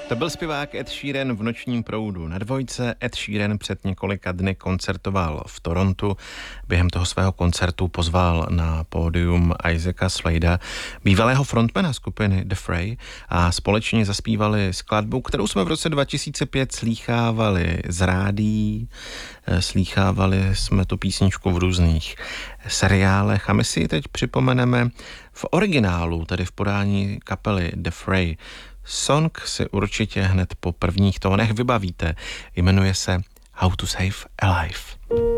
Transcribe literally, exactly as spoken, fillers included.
To byl zpěvák Ed Sheeran v Nočním proudu na Dvojce. Ed Sheeran před několika dny koncertoval v Torontu. Během toho svého koncertu pozval na pódium Isaaca Sladea, bývalého frontmana skupiny The Fray, a společně zaspívali skladbu, kterou jsme v roce dva tisíce pět slýchávali z rádií. Slýchávali jsme tu písničku v různých seriálech a my si ji teď připomeneme v originálu, tedy v podání kapely The Fray. Song si určitě hned po prvních tónech vybavíte. Jmenuje se How to Save a Life.